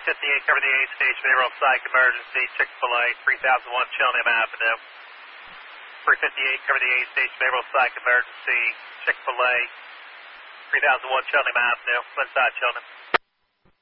358, cover the A station, behavioral psych emergency, Chick-fil-A, 3001 Cheltenham Avenue. 358, cover the A station, behavioral psych emergency, Chick-fil-A, 3001 Cheltenham Avenue, inside Cheltenham.